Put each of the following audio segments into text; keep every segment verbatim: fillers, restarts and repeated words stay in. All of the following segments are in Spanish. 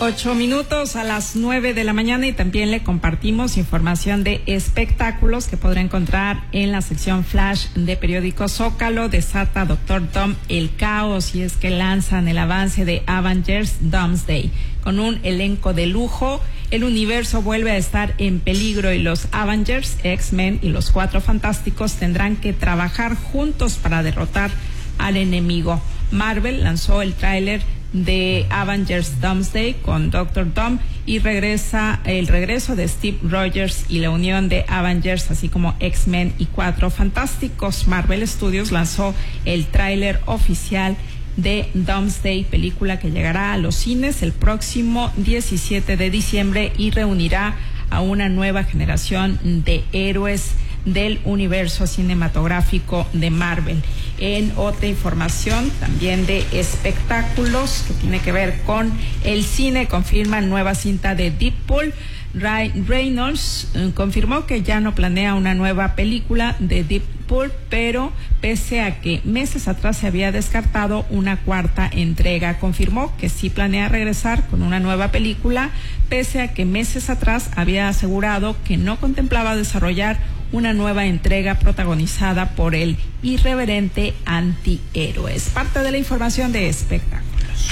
Ocho minutos a las nueve de la mañana y también le compartimos información de espectáculos que podrá encontrar en la sección Flash de Periódico Zócalo. Desata Doctor Doom el caos y es que lanzan el avance de Avengers Doomsday. Con un elenco de lujo, el universo vuelve a estar en peligro y los Avengers, X-Men y los Cuatro Fantásticos tendrán que trabajar juntos para derrotar al enemigo. Marvel lanzó el tráiler de Avengers Doomsday con Doctor Doom y regresa el regreso de Steve Rogers y la unión de Avengers, así como X-Men y Cuatro Fantásticos. Marvel Studios lanzó el tráiler oficial de Doomsday, película que llegará a los cines el próximo diecisiete de diciembre y reunirá a una nueva generación de héroes del universo cinematográfico de Marvel. En otra información también de espectáculos que tiene que ver con el cine, confirma nueva cinta de Deadpool. Ryan Reynolds eh, confirmó que ya no planea una nueva película de Deadpool, pero pese a que meses atrás se había descartado una cuarta entrega, confirmó que sí planea regresar con una nueva película, pese a que meses atrás había asegurado que no contemplaba desarrollar una nueva entrega protagonizada por el irreverente antihéroe. Es parte de la información de espectáculos.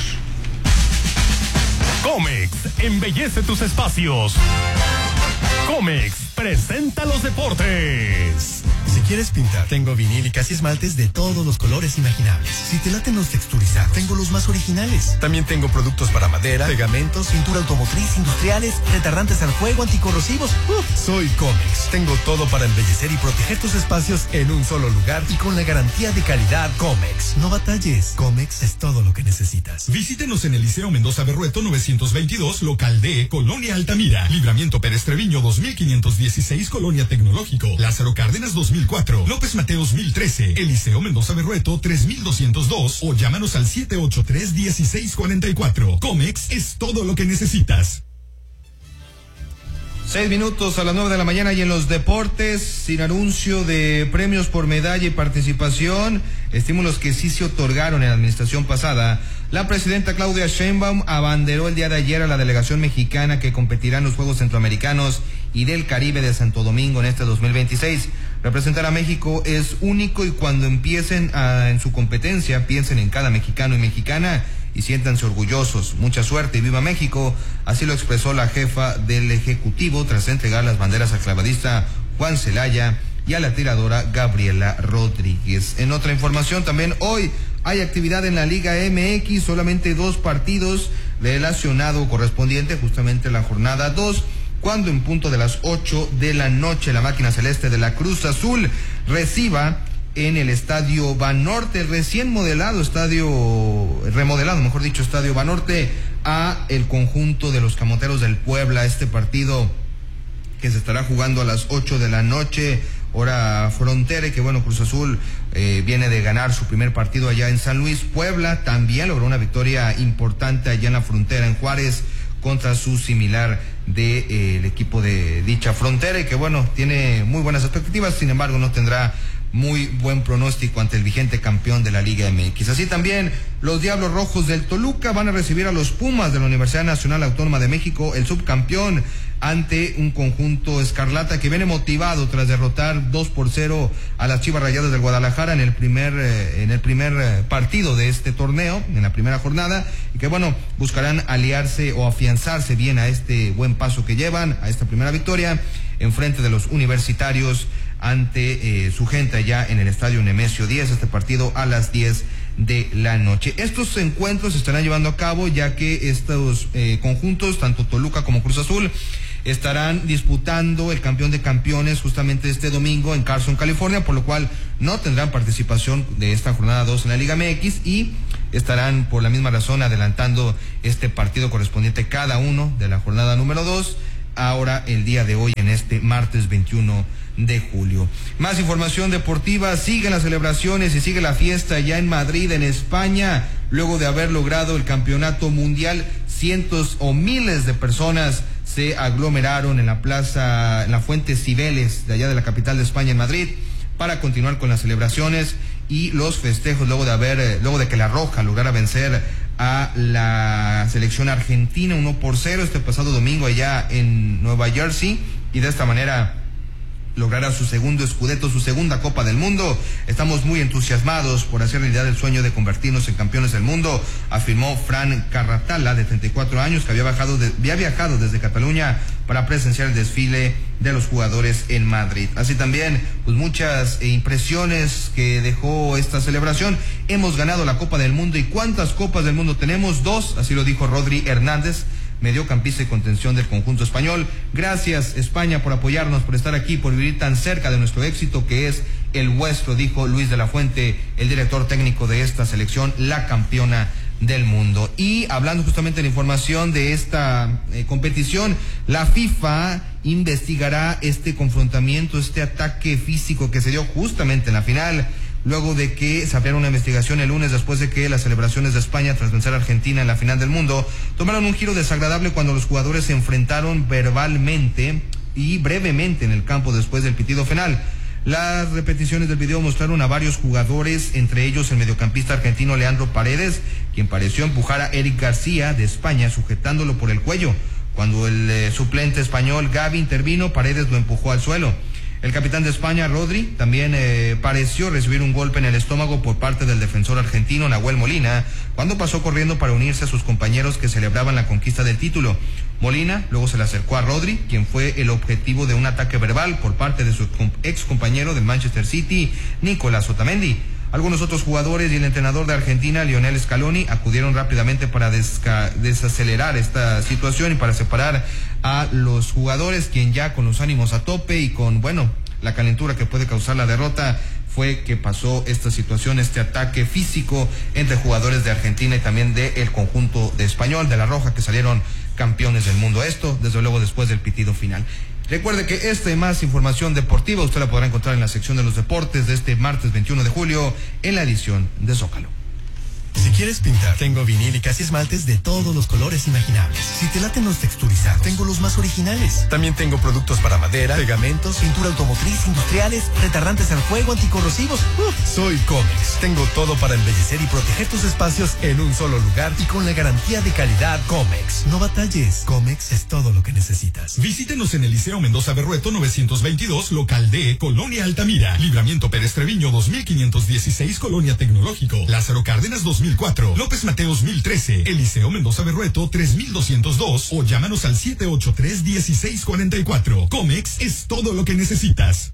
Comex embellece tus espacios. Comex presenta los deportes. Si quieres pintar, tengo vinílicas y esmaltes de todos los colores imaginables. Si te laten los texturizados, tengo los más originales. También tengo productos para madera, pegamentos, pintura automotriz, industriales, retardantes al fuego, anticorrosivos. Uf, soy Comex. Tengo todo para embellecer y proteger tus espacios en un solo lugar y con la garantía de calidad Comex. No batalles. Comex es todo lo que necesitas. Visítenos en el Liceo Mendoza Berrueto novecientos veintidós, local D, Colonia Altamira. Libramiento Pérez Treviño dos mil quinientos dieciséis, Colonia Tecnológico. Lázaro Cárdenas dos mil cuatro, López Mateos mil trece, Eliseo Mendoza Berrueto tres mil doscientos dos o llámanos al siete ocho tres, uno seis cuatro cuatro. Comex es todo lo que necesitas. Seis minutos a las nueve de la mañana y en los deportes, sin anuncio de premios por medalla y participación, estímulos que sí se otorgaron en la administración pasada, la presidenta Claudia Sheinbaum abanderó el día de ayer a la delegación mexicana que competirá en los Juegos Centroamericanos y del Caribe de Santo Domingo en este dos mil veintiséis. Representar a México es único y cuando empiecen a, en su competencia, piensen en cada mexicano y mexicana y siéntanse orgullosos. Mucha suerte y viva México. Así lo expresó la jefa del Ejecutivo tras entregar las banderas al clavadista Juan Celaya y a la tiradora Gabriela Rodríguez. En otra información también hoy hay actividad en la Liga M X, solamente dos partidos relacionado correspondiente justamente a la jornada dos, cuando en punto de las ocho de la noche la máquina celeste de la Cruz Azul reciba en el Estadio Banorte, recién modelado, estadio, remodelado, mejor dicho, Estadio Banorte, a el conjunto de los Camoteros del Puebla. Este partido que se estará jugando a las ocho de la noche, hora frontera, y que bueno, Cruz Azul eh, viene de ganar su primer partido allá en San Luis. Puebla también logró una victoria importante allá en la frontera, en Juárez, contra su similar del de, eh, el equipo de dicha frontera, y que bueno, tiene muy buenas expectativas, sin embargo no tendrá muy buen pronóstico ante el vigente campeón de la Liga M X. Así también los Diablos Rojos del Toluca van a recibir a los Pumas de la Universidad Nacional Autónoma de México, el subcampeón, ante un conjunto escarlata que viene motivado tras derrotar dos por cero a las Chivas Rayadas del Guadalajara en el primer eh, en el primer eh, partido de este torneo, en la primera jornada, y que bueno, buscarán aliarse o afianzarse bien a este buen paso que llevan, a esta primera victoria en frente de los universitarios ante eh, su gente allá en el Estadio Nemesio diez, este partido a las diez de la noche. Estos encuentros se estarán llevando a cabo ya que estos eh, conjuntos, tanto Toluca como Cruz Azul, estarán disputando el campeón de campeones justamente este domingo en Carson, California, por lo cual no tendrán participación de esta jornada dos en la Liga M X y estarán por la misma razón adelantando este partido correspondiente cada uno de la jornada número dos, ahora el día de hoy en este martes veintiuno de julio. Más información deportiva, siguen las celebraciones y sigue la fiesta ya en Madrid, en España, luego de haber logrado el campeonato mundial. Cientos o miles de personas se aglomeraron en la plaza, en la Fuente Cibeles de allá de la capital de España, en Madrid, para continuar con las celebraciones y los festejos luego de haber, luego de que la Roja lograra vencer a la selección argentina uno por cero este pasado domingo allá en Nueva Jersey, y de esta manera logrará su segundo scudetto, su segunda Copa del Mundo. Estamos muy entusiasmados por hacer realidad el sueño de convertirnos en campeones del mundo, afirmó Fran Carratala, de treinta y cuatro años, que había, bajado de, había viajado desde Cataluña para presenciar el desfile de los jugadores en Madrid. Así también, pues muchas impresiones que dejó esta celebración. Hemos ganado la Copa del Mundo. ¿Y cuántas Copas del Mundo tenemos? Dos, así lo dijo Rodri Hernández, mediocampista y contención del conjunto español. Gracias, España, por apoyarnos, por estar aquí, por vivir tan cerca de nuestro éxito que es el vuestro, dijo Luis de la Fuente, el director técnico de esta selección, la campeona del mundo. Y hablando justamente de la información de esta eh, competición, la FIFA investigará este confrontamiento, este ataque físico que se dio justamente en la final, luego de que se abriera una investigación el lunes después de que las celebraciones de España tras vencer a Argentina en la final del mundo tomaron un giro desagradable cuando los jugadores se enfrentaron verbalmente y brevemente en el campo después del pitido final. Las repeticiones del video mostraron a varios jugadores, entre ellos el mediocampista argentino Leandro Paredes, quien pareció empujar a Eric García de España sujetándolo por el cuello. Cuando el eh, suplente español Gavi intervino, Paredes lo empujó al suelo. El capitán de España, Rodri, también eh, pareció recibir un golpe en el estómago por parte del defensor argentino Nahuel Molina, cuando pasó corriendo para unirse a sus compañeros que celebraban la conquista del título. Molina luego se le acercó a Rodri, quien fue el objetivo de un ataque verbal por parte de su ex compañero del Manchester City, Nicolás Otamendi. Algunos otros jugadores y el entrenador de Argentina, Lionel Scaloni, acudieron rápidamente para desca- desacelerar esta situación y para separar a los jugadores, quien ya con los ánimos a tope y con, bueno, la calentura que puede causar la derrota, fue que pasó esta situación, este ataque físico entre jugadores de Argentina y también del conjunto de Español, de La Roja, que salieron campeones del mundo. Esto, desde luego, después del pitido final. Recuerde que esta y más información deportiva usted la podrá encontrar en la sección de los deportes de este martes veintiuno de julio en la edición de Zócalo. Si quieres pintar, tengo vinílicas y esmaltes de todos los colores imaginables. Si te laten los texturizados, tengo los más originales. También tengo productos para madera, pegamentos, pintura automotriz, industriales, retardantes al fuego, anticorrosivos. Uf, soy Comex. Tengo todo para embellecer y proteger tus espacios en un solo lugar y con la garantía de calidad Comex. No batalles. Comex es todo lo que necesitas. Visítenos en el Liceo Mendoza Berrueto novecientos veintidós, local D, Colonia Altamira. Libramiento Pérez Treviño dos mil quinientos dieciséis, Colonia Tecnológico. Lázaro Cárdenas dos mil cuatro, López Mateos mil trece, Eliseo Mendoza Berrueto tres mil doscientos dos o llámanos al siete ocho tres, uno seis cuatro cuatro. Comex es todo lo que necesitas.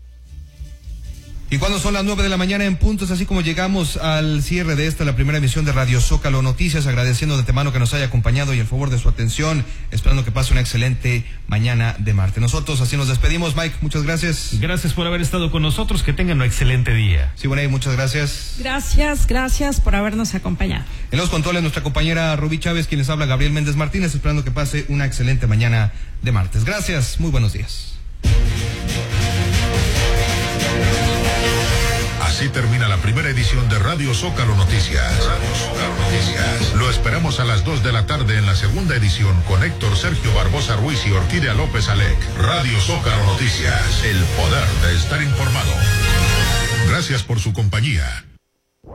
Y cuando son las nueve de la mañana en puntos, así como llegamos al cierre de esta, la primera emisión de Radio Zócalo Noticias, agradeciendo de antemano que nos haya acompañado y el favor de su atención, esperando que pase una excelente mañana de martes. Nosotros así nos despedimos. Mike, muchas gracias. Gracias por haber estado con nosotros, que tengan un excelente día. Sí, bueno, muchas gracias. Gracias, gracias por habernos acompañado. En los controles, nuestra compañera Rubí Chávez, quien les habla, Gabriel Méndez Martínez, esperando que pase una excelente mañana de martes. Gracias, muy buenos días. Así termina la primera edición de Radio Zócalo Noticias. Radio Zócalo Noticias. Lo esperamos a las dos de la tarde en la segunda edición con Héctor Sergio Barbosa Ruiz y Orquídea López Alec. Radio Zócalo Noticias. El poder de estar informado. Gracias por su compañía.